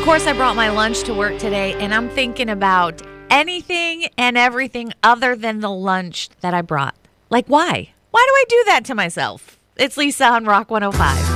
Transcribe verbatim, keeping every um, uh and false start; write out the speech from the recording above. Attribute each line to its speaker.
Speaker 1: course, I brought my lunch to work today, and I'm thinking about anything and everything other than the lunch that I brought. Like, why? Why do I do that to myself? It's Lisa on Rock one oh five.